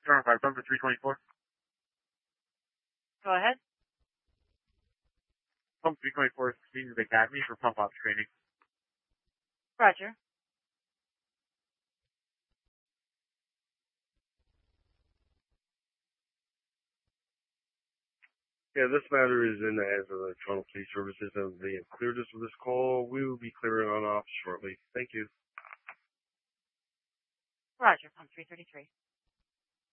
Turn 5, number 324. Go ahead. Pump 324 is proceeding to the Academy for pump ops training. Roger. Yeah, this matter is in the hands of the Toronto Police Services, and they have cleared us of this call. We will be clearing on off shortly. Thank you. Roger, pump 333.